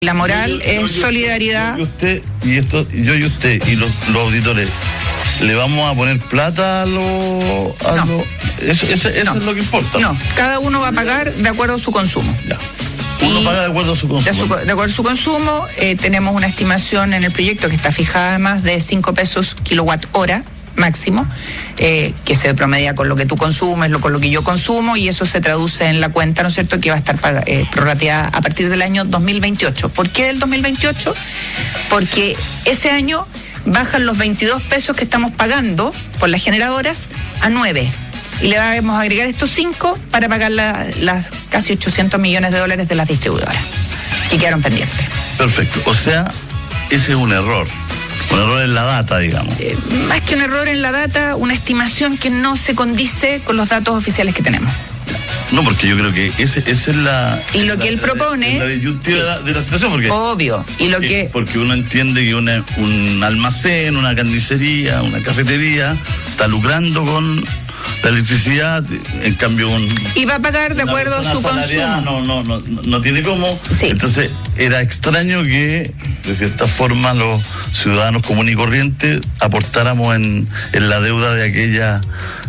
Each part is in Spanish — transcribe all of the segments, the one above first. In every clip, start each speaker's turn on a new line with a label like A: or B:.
A: La moral es solidaridad.
B: Yo y usted y los auditores, ¿le vamos a poner plata a lo? Eso es lo que importa.
A: No, cada uno va a pagar de acuerdo a su consumo.
B: Ya. Uno paga de acuerdo a su consumo.
A: De acuerdo a su consumo, tenemos una estimación en el proyecto que está fijada además de 5 pesos kilowatt hora máximo, que se promedia con lo que tú consumes, con lo que yo consumo, y eso se traduce en la cuenta, ¿no es cierto?, que va a estar prorrateada a partir del año 2028. ¿Por qué del 2028? Porque ese año bajan los 22 pesos que estamos pagando por las generadoras a 9. Y le vamos a agregar estos 5 para pagar las casi 800 millones de dólares de las distribuidoras que quedaron pendientes.
B: Perfecto. O sea, ese es un error. Un error en la data, digamos.
A: Más que un error en la data, una estimación que no se condice con los datos oficiales que tenemos.
B: No, porque yo creo que esa es la...
A: Y lo que él propone...
B: La disyuntiva de la situación, porque...
A: Obvio.
B: Porque uno entiende que un almacén, una carnicería, una cafetería está lucrando con la electricidad, en cambio
A: y va a pagar de acuerdo a su consumo.
B: No tiene cómo.
A: Sí.
B: Entonces era extraño que de cierta forma los ciudadanos comunes y corrientes aportáramos en la deuda de aquellos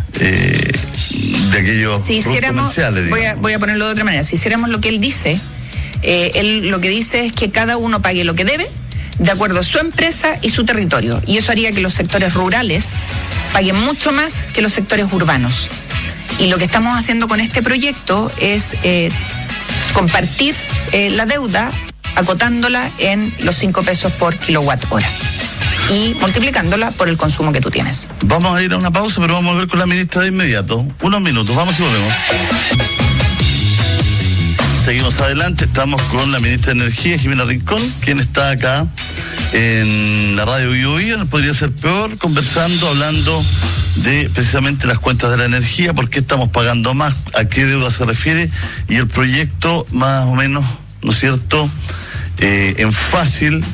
B: comerciales.
A: Voy a ponerlo de otra manera. Si hiciéramos lo que él dice, él lo que dice es que cada uno pague lo que debe de acuerdo a su empresa y su territorio, y eso haría que los sectores rurales paguen mucho más que los sectores urbanos. Y lo que estamos haciendo con este proyecto es compartir la deuda, acotándola en los 5 pesos por kilowatt hora y multiplicándola por el consumo que tú tienes.
B: Vamos a ir a una pausa, pero vamos a ver con la ministra de inmediato. Unos minutos, vamos y volvemos. Seguimos adelante, estamos con la ministra de Energía, Jimena Rincón, quien está acá en la radio Bio Bio, no podría ser peor, conversando, hablando de precisamente las cuentas de la energía, por qué estamos pagando más, a qué deuda se refiere, y el proyecto más o menos, ¿no es cierto?, en fácil,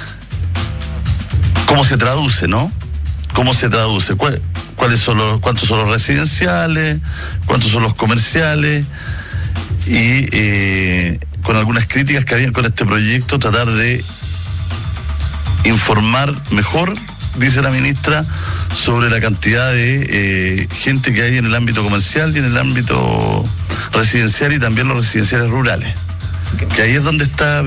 B: cómo se traduce, ¿no? ¿Cómo se traduce? ¿Cuántos son los residenciales? ¿Cuántos son los comerciales? Y con algunas críticas que habían con este proyecto, tratar de informar mejor, dice la ministra, sobre la cantidad de gente que hay en el ámbito comercial y en el ámbito residencial, y también los residenciales rurales. Que ahí es donde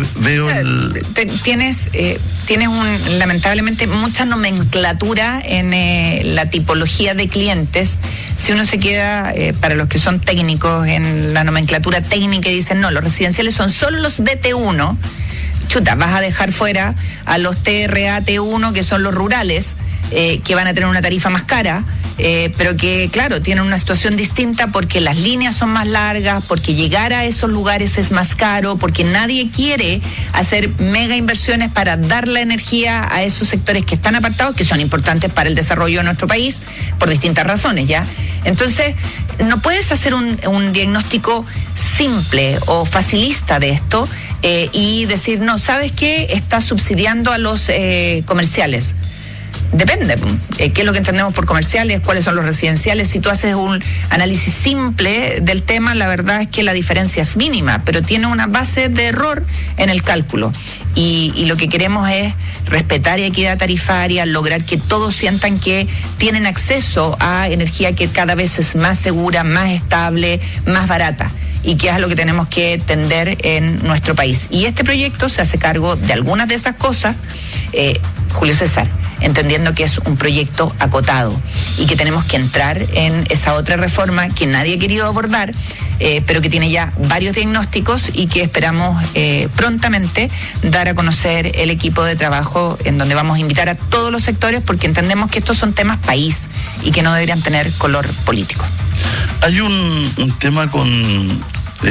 A: tienes lamentablemente mucha nomenclatura en la tipología de clientes. Si uno se queda, para los que son técnicos, en la nomenclatura técnica y dicen, no, los residenciales son solo los BT1, chuta, vas a dejar fuera a los TRA T1, que son los rurales, que van a tener una tarifa más cara, pero que, claro, tienen una situación distinta porque las líneas son más largas, porque llegar a esos lugares es más caro, porque nadie quiere hacer mega inversiones para dar la energía a esos sectores que están apartados, que son importantes para el desarrollo de nuestro país, por distintas razones, ¿ya? Entonces, no puedes hacer un diagnóstico simple o facilista de esto y decir, no, ¿sabes qué? Estás subsidiando a los comerciales. Depende, qué es lo que entendemos por comerciales, cuáles son los residenciales. Si tú haces un análisis simple del tema, la verdad es que la diferencia es mínima, pero tiene una base de error en el cálculo. Y lo que queremos es respetar equidad tarifaria, lograr que todos sientan que tienen acceso a energía que cada vez es más segura, más estable, más barata, y que es a lo que tenemos que tender en nuestro país. Y este proyecto se hace cargo de algunas de esas cosas, Julio César, entendiendo que es un proyecto acotado y que tenemos que entrar en esa otra reforma que nadie ha querido abordar, pero que tiene ya varios diagnósticos y que esperamos prontamente dar a conocer el equipo de trabajo, en donde vamos a invitar a todos los sectores, porque entendemos que estos son temas país y que no deberían tener color político.
B: Hay un tema con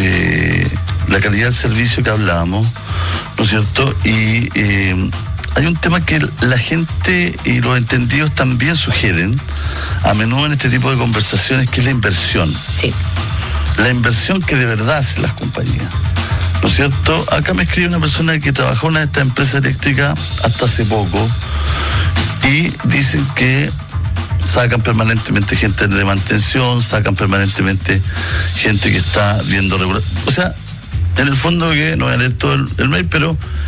B: la calidad del servicio que hablábamos, ¿no es cierto? Y hay un tema que la gente y los entendidos también sugieren a menudo en este tipo de conversaciones, que es la inversión.
A: Sí.
B: La inversión que de verdad hacen las compañías, ¿no es cierto? Acá me escribe una persona que trabajó en una de estas empresas eléctricas hasta hace poco, y dicen que sacan permanentemente gente de mantención, sacan permanentemente gente que está viendo regular. O sea, en el fondo, que no voy a leer todo el mail, pero